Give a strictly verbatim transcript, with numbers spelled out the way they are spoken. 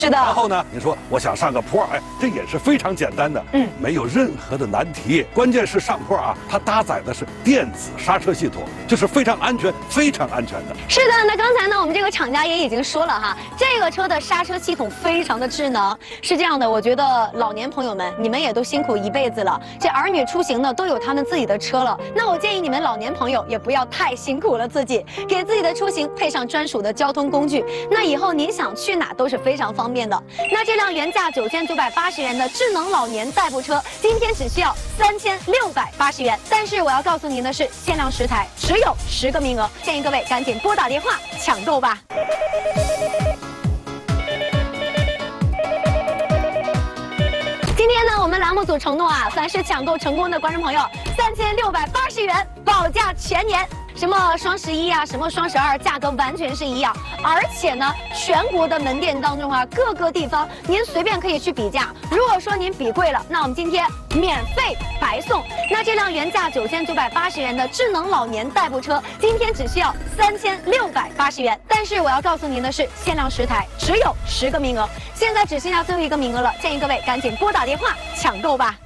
是的。 然后呢，你说我想上个坡，哎，这也是非常简单的，嗯，没有任何的难题。关键是上坡啊，它搭载的是电子刹车系统，就是非常安全、非常安全的。 是的，那刚才呢，我们这个厂家也已经说了哈，这个车的刹车系统非常的智能。是这样的，我觉得老年朋友们，你们也都辛苦一辈子了，这儿女出行呢都有他们自己的车了，那我建议你们老年朋友也不要太辛苦了自己，给自己的出行配上专属的交通工具，那以后您想去哪都是非常方便的。那这辆原价九千九百八十元的智能老年代步车，今天只需要三千六百八十元。但是我要告诉您的是，限量十台，只有十个名额，建议各位赶紧拨打电话抢购吧。今天呢，我们栏目组承诺啊，凡是抢购成功的观众朋友，三千六百八十元保价全年。什么双十一啊，什么双十二，价格完全是一样。而且呢，全国的门店当中啊，各个地方您随便可以去比价。如果说您比贵了，那我们今天免费白送。那这辆原价九千九百八十元的智能老年代步车，今天只需要三千六百八十元。但是我要告诉您的是，限量十台，只有十个名额，现在只剩下最后一个名额了，建议各位赶紧拨打电话抢购吧。